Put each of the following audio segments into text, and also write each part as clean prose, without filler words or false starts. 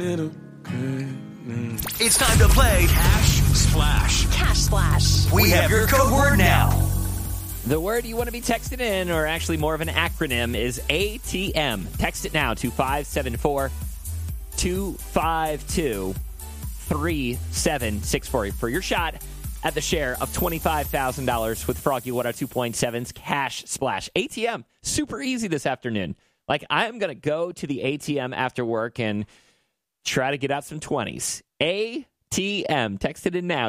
It's time to play Cash Splash. Cash Splash. We have your code word now. The word you want to be texted in, or actually more of an acronym, is ATM. Text it now to 574-252-3764 for your shot at the share of $25,000 with Froggy 102.7's Cash Splash. ATM, super easy this afternoon. Like, I'm going to go to the ATM after work and try to get out some 20s. ATM. Text it in now,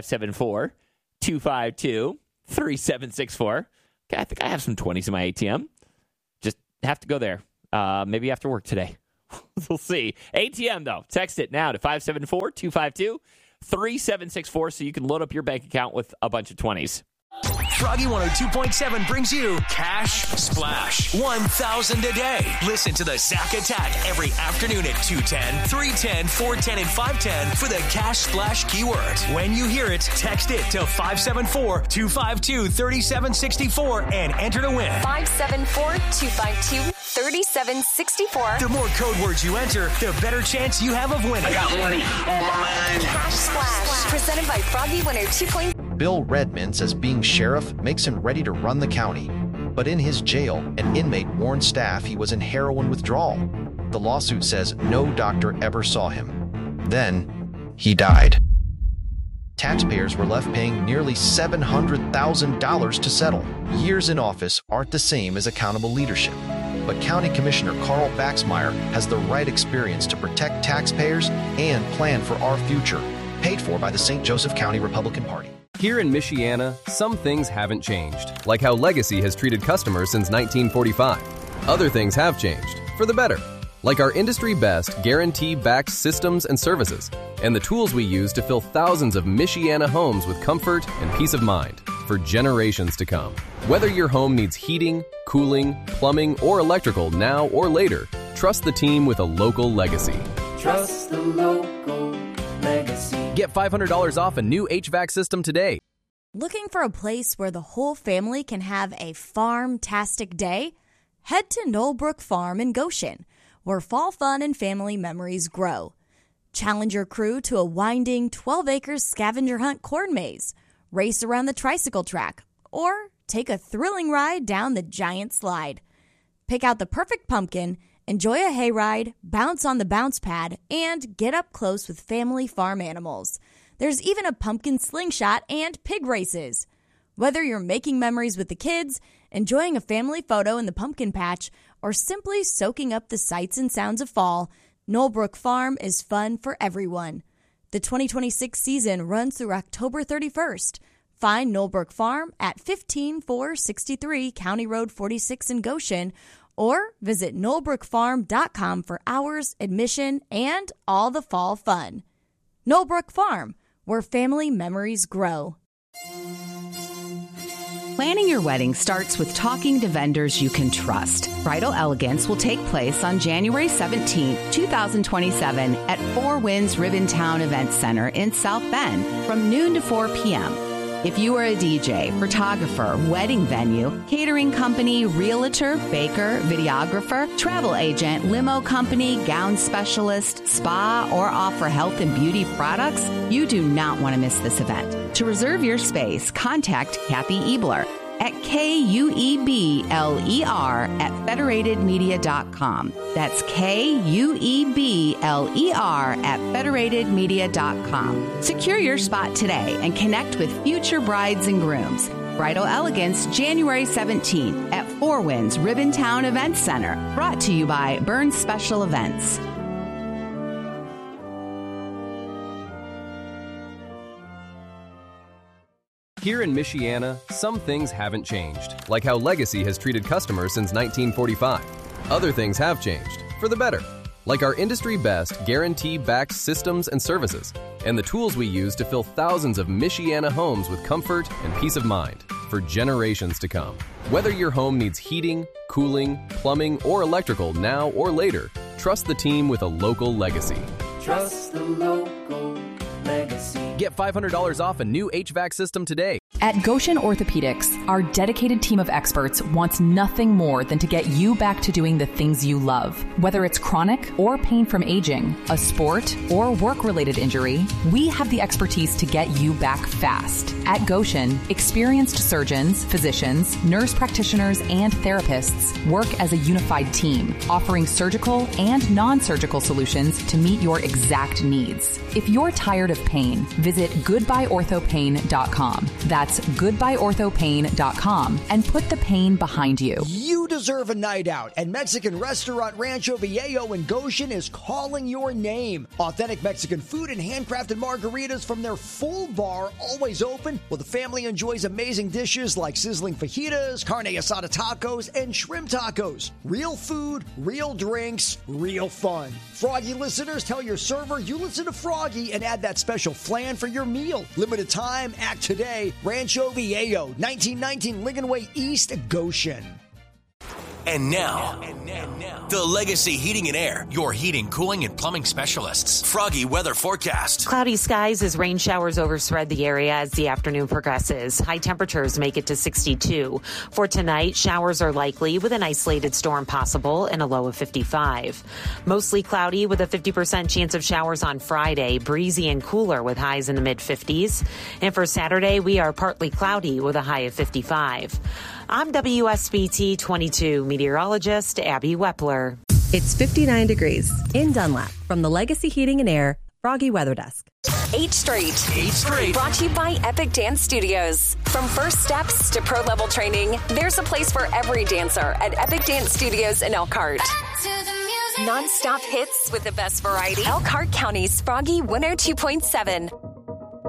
2574-252-3764. Okay, I think I have some 20s in my ATM. Just have to go there. Maybe after work today. We'll see. ATM, though. Text it now to 574-252-3764 so you can load up your bank account with a bunch of 20s. Froggy 102.7 brings you Cash Splash. 1,000 a day. Listen to the Sack Attack every afternoon at 2:10, 3:10, 4:10, and 5:10 for the Cash Splash keyword. When you hear it, text it to 574-252-3764 and enter to win. 574-252-3764. The more code words you enter, the better chance you have of winning. I got money on my mind. Cash Splash. Presented by Froggy 102.7. Bill Redmond says being sheriff makes him ready to run the county. But in his jail, an inmate warned staff he was in heroin withdrawal. The lawsuit says no doctor ever saw him. Then, he died. Taxpayers were left paying nearly $700,000 to settle. Years in office aren't the same as accountable leadership. But County Commissioner Carl Baxmeyer has the right experience to protect taxpayers and plan for our future. Paid for by the St. Joseph County Republican Party. Here in Michiana, some things haven't changed, like how Legacy has treated customers since 1945. Other things have changed, for the better, like our industry-best guarantee-backed systems and services, and the tools we use to fill thousands of Michiana homes with comfort and peace of mind for generations to come. Whether your home needs heating, cooling, plumbing, or electrical now or later, trust the team with a local Legacy. Trust the local Legacy. Get $500 off a new HVAC system today. Looking for a place where the whole family can have a farm-tastic day? Head to Knollbrook Farm in Goshen, where fall fun and family memories grow. Challenge your crew to a winding 12-acre scavenger hunt corn maze, race around the tricycle track, or take a thrilling ride down the giant slide. Pick out the perfect pumpkin, enjoy a hayride, bounce on the bounce pad, and get up close with family farm animals. There's even a pumpkin slingshot and pig races. Whether you're making memories with the kids, enjoying a family photo in the pumpkin patch, or simply soaking up the sights and sounds of fall, Knollbrook Farm is fun for everyone. The 2026 season runs through October 31st. Find Knollbrook Farm at 15463 County Road 46 in Goshen, or visit knollbrookfarm.com for hours, admission, and all the fall fun. Knollbrook Farm, where family memories grow. Planning your wedding starts with talking to vendors you can trust. Bridal Elegance will take place on January 17, 2027 at Four Winds Ribbontown Event Center in South Bend from noon to 4 p.m. If you are a DJ, photographer, wedding venue, catering company, realtor, baker, videographer, travel agent, limo company, gown specialist, spa, or offer health and beauty products, you do not want to miss this event. To reserve your space, contact Kathy Ebler at KUEBLER@federatedmedia.com. That's KUEBLER@federatedmedia.com. Secure your spot today and connect with future brides and grooms. Bridal Elegance, January 17th at Four Winds Ribbontown Event Center. Brought to you by Burns Special Events. Here in Michiana, some things haven't changed, like how Legacy has treated customers since 1945. Other things have changed, for the better, like our industry-best guarantee-backed systems and services, and the tools we use to fill thousands of Michiana homes with comfort and peace of mind for generations to come. Whether your home needs heating, cooling, plumbing, or electrical now or later, trust the team with a local Legacy. Trust the local Legacy. Get $500 off a new HVAC system today. At Goshen Orthopedics, our dedicated team of experts wants nothing more than to get you back to doing the things you love. Whether it's chronic or pain from aging, a sport, or work-related injury, we have the expertise to get you back fast. At Goshen, experienced surgeons, physicians, nurse practitioners, and therapists work as a unified team, offering surgical and non-surgical solutions to meet your exact needs. If you're tired of pain, visit goodbyeorthopain.com. That's goodbyeorthopain.com and put the pain behind you. You deserve a night out, and Mexican restaurant Rancho Viejo in Goshen is calling your name. Authentic Mexican food and handcrafted margaritas from their full bar, always open, while the family enjoys amazing dishes like sizzling fajitas, carne asada tacos, and shrimp tacos. Real food, real drinks, real fun. Froggy listeners, tell your server you listen to Froggy and add that special flan for your meal. Limited time, act today. Rancho Viejo, 1919 Lincoln Way East, Goshen. And now, the Legacy Heating and Air, your heating, cooling, and plumbing specialists. Froggy weather forecast. Cloudy skies as rain showers overspread the area as the afternoon progresses. High temperatures make it to 62. For tonight, showers are likely with an isolated storm possible and a low of 55. Mostly cloudy with a 50% chance of showers on Friday. Breezy and cooler with highs in the mid-50s. And for Saturday, we are partly cloudy with a high of 55. I'm WSBT 22 meteorologist Abby Wepler. It's 59 degrees in Dunlap from the Legacy Heating and Air Froggy Weather Desk. 8 Straight. Brought to you by Epic Dance Studios. From first steps to pro-level training, there's a place for every dancer at Epic Dance Studios in Elkhart. Non-stop hits with the best variety. Elkhart County's Froggy 102.7.